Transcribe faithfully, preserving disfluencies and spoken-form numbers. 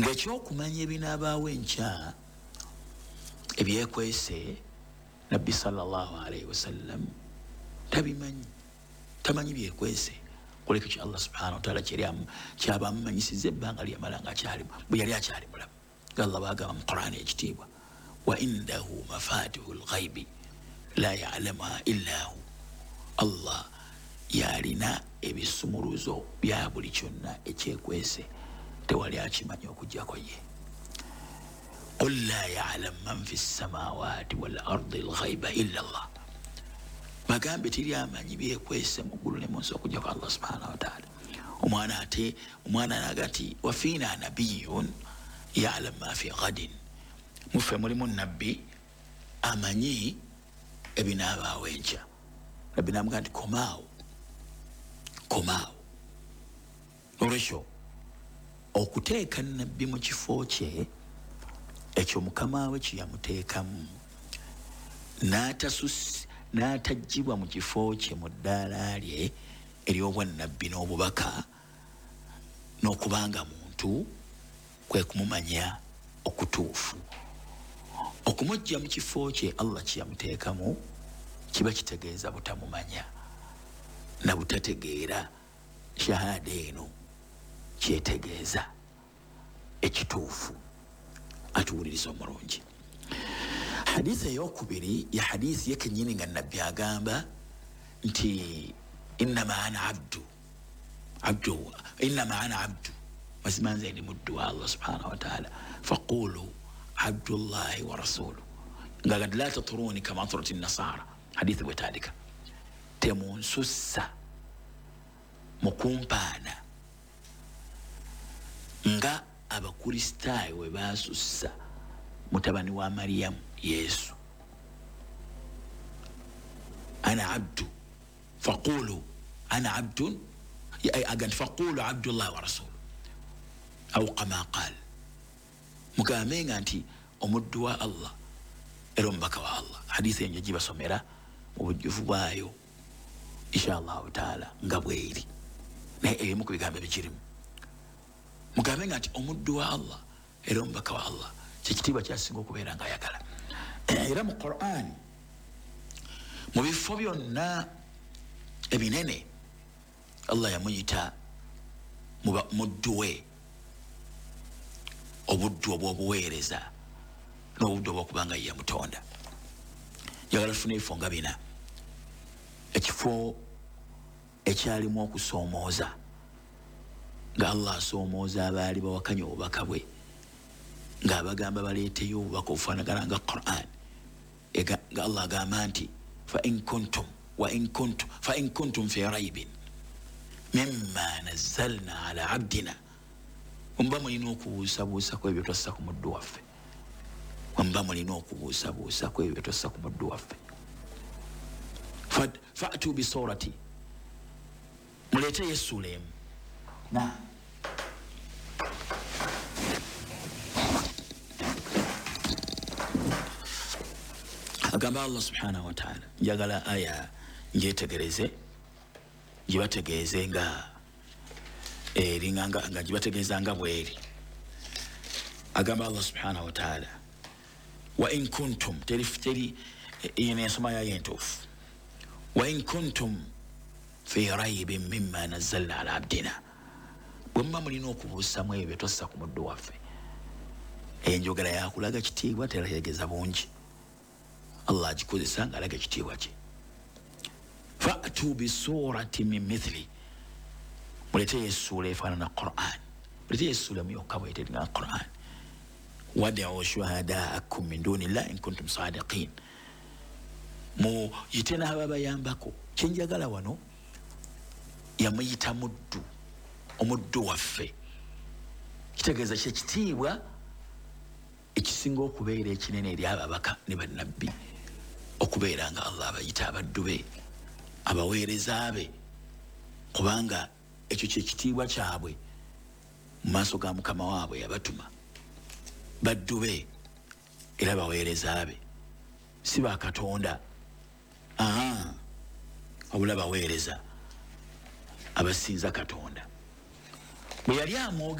ng'ekyokumanya ebinaabaawo enkya ebyekwese nabbi sallallahu alaihi wasallam tabimanyi, tamanyi byekwese kuleka kya Allah subhanahu wa ta'ala kyaba amumanyisiza ebbanga lyamala ng'akyali bwe yali akyali mulamu. Allah baagamba mu Qur'ani ekitiibwa wa indahu mafatihu lghaibi la ya'lamuha illa hu. Allah yalina ebisumuluzo bya buli kyonna ekyekwese, tewali akimanya okujjako ye. qul la ya'lam man fi ssamawati wal ardi lghaiba illa Allah. Bagambe teri amanyi byekwese mu ggulu ne mu nsi okujjako Allah subhanahu wa ta'ala. Omwana ate omwana nagati wa fiina nabiyyun ya'lam ma fi ghadin. Muffe mulimu nabbi amanyi ebinaabaawo enkya. Nabbi namugamba nti komaawo, komaawo. Olwekyo okuteeka nabbi mu kifo kye ekyo mukama we kye yamuteekamu n'atasusi n'atajjibwa mu kifo kye mu ddaala lye ery'obwannabbi n'obubaka n'okubanga muntu kwe kumumanya okutuufu. Okumujja mu kifo kye Allah kye yamuteekamu kiba kitegeeza butamumanya na butategeera shahada eno kyetegeeza ekituufu. Atuwuliriza omulungi. Hadithi eyokubiri ya hadithi yekennyini nga nabbi agamba nti innama ana abdu abdu innama ana abdu, mazima nze ndi muddu wa Allah subhanahu wa ta'ala, faqulu abdullahi wa rasuluhu. Ngagati la taturuni kama turati nasara. Hadithi bwetandika temunsussa mukumpaana nga abakristaayo we basussa mutabani wa Mariyamu Yesu. ana abdu faqulu ana abdun aganti faqulu abdullahi wa rasuluhu aw kama qaal. Mugambe nga nti omuddu wa Allah era omubaka wa Allah. Hadithi enjo gibasomera mu bujjuvu bwayo inshallah taala nga bweri naye ebimu ku bigambo bikirimu. Mugambe nga nti omuddu wa Allah era omubaka wa Allah, kyekitiibwa kyasinga okubeera nga ayagala. Era mu Qur'ani mu bifo byonna ebinene Allah yamuyita muddu we, obuddu obw'obuweereza n'obuddu obw'okubanga ye yamutonda. Njagala tufune ebifo nga bina. Ekifo ekyalimu okusoomooza nga Allah asoomooza abaali bawakanya obubaka bwe ng'abagamba baleeteyo obubaka obufaanagana nga Qur'an nga Allah agamba nti fa in kuntum wa in kuntum fa in kuntum fi raibin mimma nazzalna ala abdina. Mba mulina okubuusabuusa ku ebyo twassa ku muddu waffe. Mba mulina okubuusabuusa ku ebyo twassa ku muddu waffe. Fa'tu bi surati, muleete Yesu lemu. Na agamba Allah subhanahu wa ta'ala, njagala aya njetegereze gibategeeze nga eringa nga gibategeeza nga bweri. Agamba Allah subhanahu wa ta'ala wa in kuntum teri teri yene nsoma ya yentufu wa in kuntum fi raibin mimma nazzalna ala abdina. Bwemba mulina okubuusamu ebyo tossa ku muddu waffe. Enjogera yakulaga kitiibwa terategeza bungi. Allah agikozesa ng'alaga ekitiibwa kye. Fa'tu bi surati min mithli, mulete Yesu efaanana Qur'an. Mulete Yesu lemu yokka bw'eteri nga Qur'an. Wad'u shuhadaakum min dunillahi in kuntum sadiqin. Mu yite n'ababayambako. Kye njagala wano yamuyita muddu, omuddu waffe. Kitegeeza kye kitiibwa ekisinga okubeera ekinene eri ababaka ne bannabbi, okubeera nga Allah abayita abaddu be, abaweereza be, kubanga ekyo kye kitiibwa kyabwe mu maaso ga Mukama waabwe yabatuma. Baddu be era baweereza be, si ba Katonda, aha, wabula baweereza abasinza Katonda. Bwe yali amwogerako